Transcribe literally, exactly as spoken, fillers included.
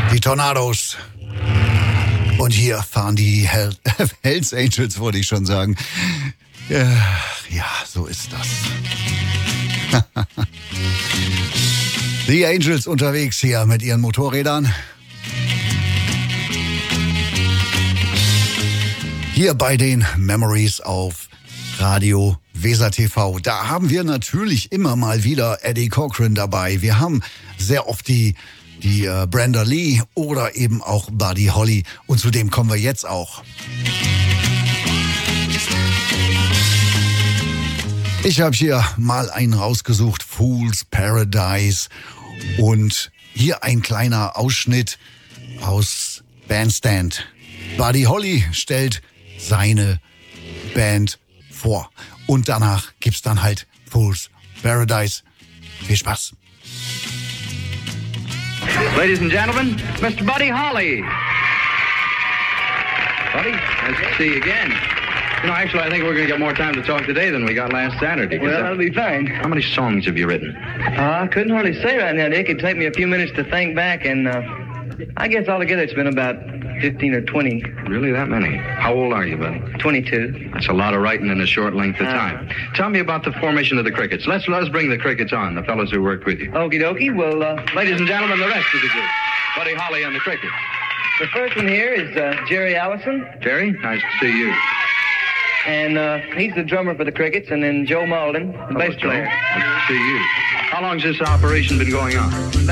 Die Tornados. Und hier fahren die Hell Hells Angels, wollte ich schon sagen. Ja, ja, so ist das. Die Angels unterwegs hier mit ihren Motorrädern. Hier bei den Memories auf Radio Weser T V. Da haben wir natürlich immer mal wieder Eddie Cochran dabei. Wir haben sehr oft die, die äh, Brenda Lee oder eben auch Buddy Holly. Und zu dem kommen wir jetzt auch. Ich habe hier mal einen rausgesucht, Fool's Paradise. Und hier ein kleiner Ausschnitt aus Bandstand. Buddy Holly stellt seine Band vor. Und danach gibt's dann halt Fool's Paradise. Viel Spaß. Ladies and gentlemen, Mister Buddy Holly. Buddy, nice to see you again. You know, actually, I think we're going to get more time to talk today than we got last Saturday. Well, that'll be fine. How many songs have you written? Uh, I couldn't hardly say right now, Dick. It'd take me a few minutes to think back, and uh, I guess altogether it's been about fifteen or twenty. Really, that many? How old are you, buddy? twenty-two. That's a lot of writing in a short length of Uh, time. Tell me about the formation of the Crickets. Let's let's bring the Crickets on, the fellows who worked with you. Okie dokie. Well, uh, Ladies and gentlemen, the rest of the group. Buddy Holly and the Crickets. the first one here is uh, Jerry Allison, Jerry, nice to see you. and uh, he's the drummer for the Crickets, and then Joe Malden, the Hello, bass Joe. player. Nice to see you. How long's this operation been going on?